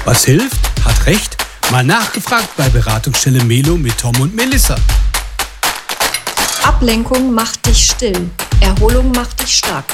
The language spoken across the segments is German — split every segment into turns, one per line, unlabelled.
Was hilft, hat recht. Mal nachgefragt bei Beratungsstelle Melo mit Tom und Melissa.
Ablenkung macht dich still. Erholung macht dich stark.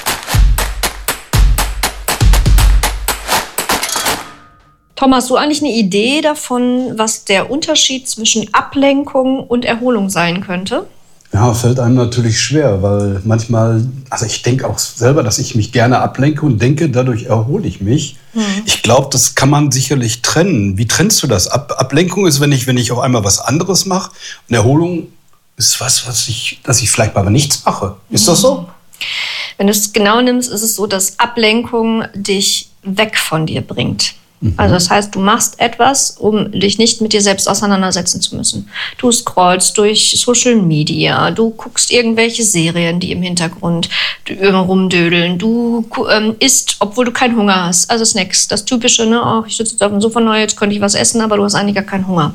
Tom, hast du eigentlich eine Idee davon, was der Unterschied zwischen Ablenkung und Erholung sein könnte?
Ja, fällt einem natürlich schwer, weil manchmal, also ich denke auch selber, dass ich mich gerne ablenke und denke, dadurch erhole ich mich. Ich glaube, das kann man sicherlich trennen. Wie trennst du das? Ablenkung ist, wenn ich auf einmal was anderes mache, und Erholung ist dass ich vielleicht mal nichts mache. Ist das so?
Wenn du es genau nimmst, ist es so, dass Ablenkung dich weg von dir bringt. Also das heißt, du machst etwas, um dich nicht mit dir selbst auseinandersetzen zu müssen. Du scrollst durch Social Media, du guckst irgendwelche Serien, die im Hintergrund rumdödeln. Du isst, obwohl du keinen Hunger hast. Also Snacks, das Typische, ne? Ach, ich sitze jetzt auf dem Sofa, jetzt könnte ich was essen, aber du hast eigentlich gar keinen Hunger.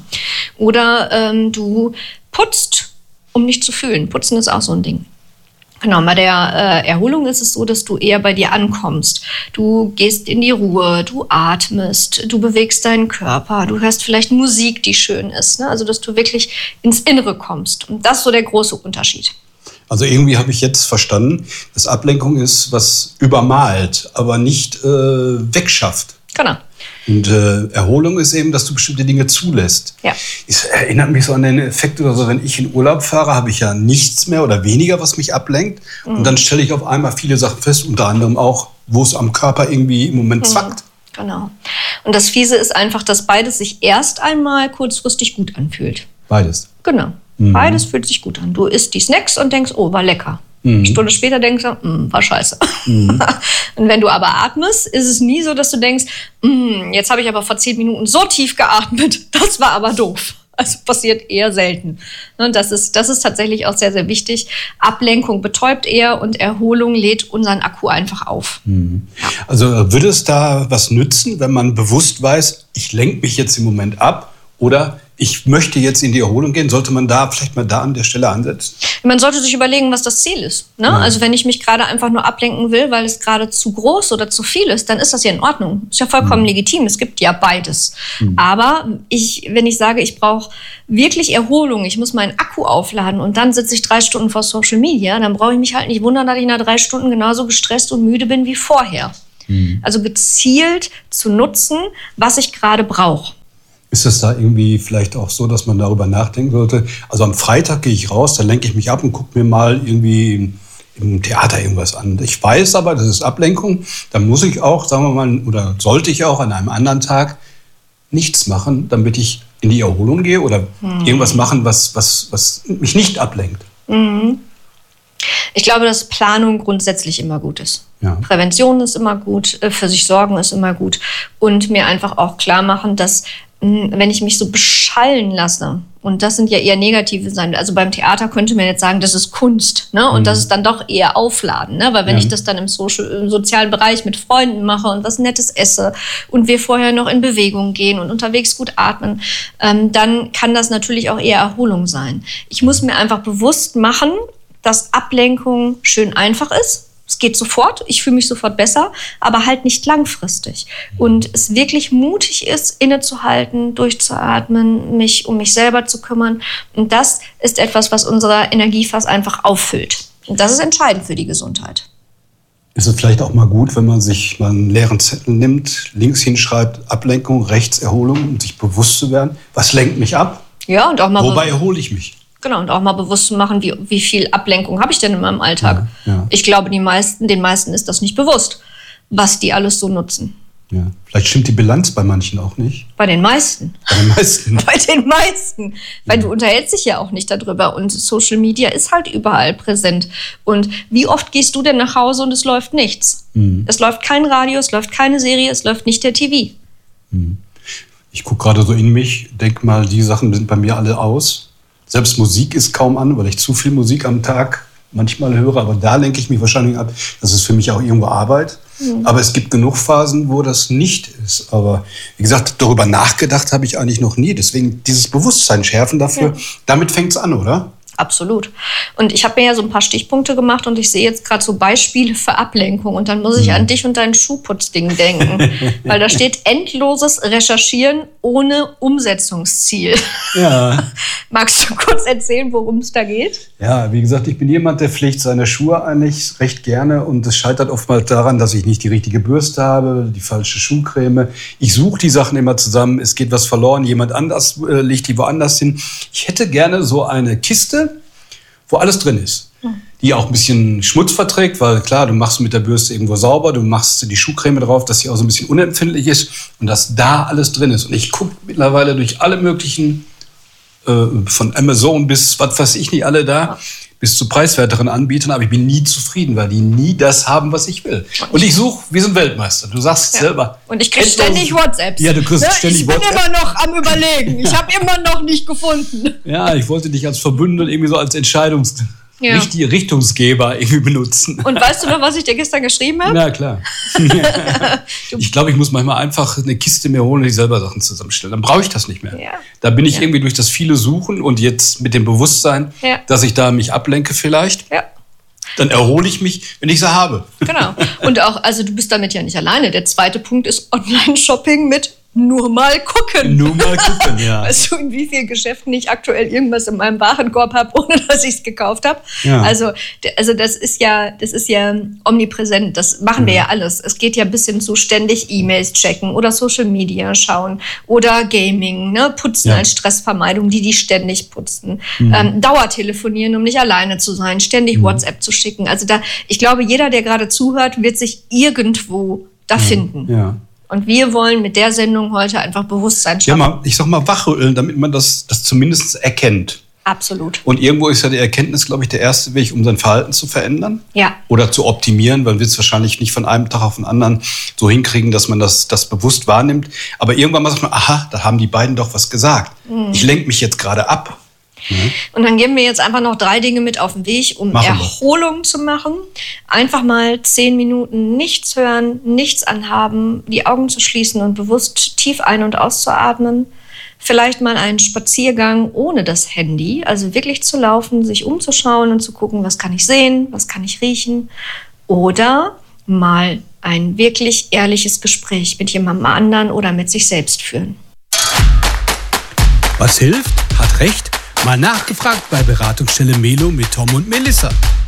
Oder du putzt, um dich zu fühlen. Putzen ist auch so ein Ding. Genau, bei der Erholung ist es so, dass du eher bei dir ankommst. Du gehst in die Ruhe, du atmest, du bewegst deinen Körper, du hörst vielleicht Musik, die schön ist, ne? Also, dass du wirklich ins Innere kommst. Und das ist so der große Unterschied.
Also irgendwie habe ich jetzt verstanden, dass Ablenkung ist, was übermalt, aber nicht wegschafft.
Genau.
Und Erholung ist eben, dass du bestimmte Dinge zulässt.
Ja.
Es erinnert mich so an den Effekt oder so, wenn ich in Urlaub fahre, habe ich ja nichts mehr oder weniger, was mich ablenkt. Und dann stelle ich auf einmal viele Sachen fest, unter anderem auch, wo es am Körper irgendwie im Moment zackt.
Genau. Und das Fiese ist einfach, dass beides sich erst einmal kurzfristig gut anfühlt.
Beides?
Genau. Beides fühlt sich gut an. Du isst die Snacks und denkst, oh, war lecker. Eine Stunde später denkst du, war scheiße. Und wenn du aber atmest, ist es nie so, dass du denkst, jetzt habe ich aber vor 10 Minuten so tief geatmet, das war aber doof. Also passiert eher selten. Und das ist tatsächlich auch sehr, sehr wichtig. Ablenkung betäubt eher und Erholung lädt unseren Akku einfach auf. Ja.
Also würde es da was nützen, wenn man bewusst weiß, ich lenke mich jetzt im Moment ab oder ich möchte jetzt in die Erholung gehen, sollte man da vielleicht mal da an der Stelle ansetzen?
Man sollte sich überlegen, was das Ziel ist. Ne? Ja. Also wenn ich mich gerade einfach nur ablenken will, weil es gerade zu groß oder zu viel ist, dann ist das ja in Ordnung. Ist ja vollkommen legitim. Es gibt ja beides. Aber wenn ich sage, ich brauche wirklich Erholung, ich muss meinen Akku aufladen und dann sitze ich 3 Stunden vor Social Media, dann brauche ich mich halt nicht wundern, dass ich nach 3 Stunden genauso gestresst und müde bin wie vorher. Also gezielt zu nutzen, was ich gerade brauche.
Ist es da irgendwie vielleicht auch so, dass man darüber nachdenken sollte? Also am Freitag gehe ich raus, dann lenke ich mich ab und gucke mir mal irgendwie im Theater irgendwas an. Ich weiß aber, das ist Ablenkung. Dann muss ich auch, sagen wir mal, oder sollte ich auch an einem anderen Tag nichts machen, damit ich in die Erholung gehe oder irgendwas machen, was mich nicht ablenkt.
Ich glaube, dass Planung grundsätzlich immer gut ist.
Ja.
Prävention ist immer gut, für sich sorgen ist immer gut. Und mir einfach auch klar machen, dass wenn ich mich so beschallen lasse, und das sind ja eher negative Sachen, also beim Theater könnte man jetzt sagen, das ist Kunst, ne? Und das ist dann doch eher Aufladen, ne? Weil wenn ich das dann im sozialen Bereich mit Freunden mache und was Nettes esse und wir vorher noch in Bewegung gehen und unterwegs gut atmen, dann kann das natürlich auch eher Erholung sein. Ich muss mir einfach bewusst machen, dass Ablenkung schön einfach ist. Es geht sofort, ich fühle mich sofort besser, aber halt nicht langfristig. Und es wirklich mutig ist, innezuhalten, durchzuatmen, mich um mich selber zu kümmern. Und das ist etwas, was unser Energiefass einfach auffüllt. Und das ist entscheidend für die Gesundheit.
Ist es vielleicht auch mal gut, wenn man sich mal einen leeren Zettel nimmt, links hinschreibt Ablenkung, rechts Erholung, um sich bewusst zu werden, was lenkt mich ab?
Ja, und auch mal
wobei erhole ich mich?
Genau, und auch mal bewusst zu machen, wie viel Ablenkung habe ich denn in meinem Alltag.
Ja.
Ich glaube, den meisten ist das nicht bewusst, was die alles so nutzen.
Ja. Vielleicht stimmt die Bilanz bei manchen auch nicht.
Bei den meisten.
Bei den meisten.
Bei den meisten. Weil du unterhältst dich ja auch nicht darüber. Und Social Media ist halt überall präsent. Und wie oft gehst du denn nach Hause und es läuft nichts? Es läuft kein Radio, es läuft keine Serie, es läuft nicht der TV.
Ich gucke gerade so in mich, denke mal, die Sachen sind bei mir alle aus. Selbst Musik ist kaum an, weil ich zu viel Musik am Tag manchmal höre. Aber da lenke ich mich wahrscheinlich ab. Das ist für mich auch irgendwo Arbeit. Aber es gibt genug Phasen, wo das nicht ist. Aber wie gesagt, darüber nachgedacht habe ich eigentlich noch nie. Deswegen dieses Bewusstsein schärfen dafür, damit fängt es an, oder?
Absolut. Und ich habe mir ja so ein paar Stichpunkte gemacht und ich sehe jetzt gerade so Beispiele für Ablenkung. Und dann muss ich an dich und dein Schuhputzding denken. Weil da steht endloses Recherchieren ohne Umsetzungsziel.
Ja.
Magst du kurz erzählen, worum es da geht?
Ja, wie gesagt, ich bin jemand, der pflegt seine Schuhe eigentlich recht gerne. Und es scheitert oftmals daran, dass ich nicht die richtige Bürste habe, die falsche Schuhcreme. Ich suche die Sachen immer zusammen. Es geht was verloren. Jemand anders legt die woanders hin. Ich hätte gerne so eine Kiste, wo alles drin ist. Die auch ein bisschen Schmutz verträgt, weil klar, du machst mit der Bürste irgendwo sauber, du machst die Schuhcreme drauf, dass sie auch so ein bisschen unempfindlich ist und dass da alles drin ist. Und ich gucke mittlerweile durch alle möglichen, von Amazon bis was weiß ich nicht alle da, bis zu preiswerteren Anbietern, aber ich bin nie zufrieden, weil die nie das haben, was ich will. Und ich suche, wir sind Weltmeister. Du sagst es selber.
Und ich kriege ständig WhatsApps.
Ja, du kriegst ständig WhatsApp.
Ich bin immer noch am Überlegen. Ich habe immer noch nicht gefunden.
Ja, ich wollte dich als Verbündeten irgendwie so als Richtungsgeber irgendwie benutzen.
Und weißt du noch, was ich dir gestern geschrieben habe?
Na klar. Ich glaube, ich muss manchmal einfach eine Kiste mir holen und ich selber Sachen zusammenstellen. Dann brauche ich das nicht mehr.
Ja.
Da bin ich irgendwie durch das viele Suchen und jetzt mit dem Bewusstsein, dass ich da mich ablenke vielleicht. Ja. Dann erhole ich mich, wenn ich sie habe.
Genau. Und auch, also du bist damit ja nicht alleine. Der zweite Punkt ist Online-Shopping mit nur mal gucken.
Nur mal gucken, ja.
Weißt du, in wie vielen Geschäften ich aktuell irgendwas in meinem Warenkorb habe, ohne dass ich es gekauft habe? Ja. Also das ist ja omnipräsent. Das machen wir ja alles. Es geht ja bis hin zu ständig E-Mails checken oder Social Media schauen oder Gaming, ne? Putzen als Stressvermeidung, die ständig putzen. Dauertelefonieren, um nicht alleine zu sein, ständig WhatsApp zu schicken. Also ich glaube, jeder, der gerade zuhört, wird sich irgendwo da finden.
Ja.
Und wir wollen mit der Sendung heute einfach Bewusstsein schaffen.
Ja, ich sag mal wachrütteln, damit man das zumindest erkennt.
Absolut.
Und irgendwo ist ja die Erkenntnis, glaube ich, der erste Weg, um sein Verhalten zu verändern.
Ja.
Oder zu optimieren, weil man wird es wahrscheinlich nicht von einem Tag auf den anderen so hinkriegen, dass man das bewusst wahrnimmt. Aber irgendwann mal sagt man, aha, da haben die beiden doch was gesagt. Ich lenke mich jetzt gerade ab.
Und dann geben wir jetzt einfach noch 3 Dinge mit auf den Weg, um Erholung zu machen. Einfach mal 10 Minuten nichts hören, nichts anhaben, die Augen zu schließen und bewusst tief ein- und auszuatmen. Vielleicht mal einen Spaziergang ohne das Handy, also wirklich zu laufen, sich umzuschauen und zu gucken, was kann ich sehen, was kann ich riechen. Oder mal ein wirklich ehrliches Gespräch mit jemandem anderen oder mit sich selbst führen.
Was hilft, hat Recht. Mal nachgefragt bei Beratungsstelle Melo mit Tom und Melissa.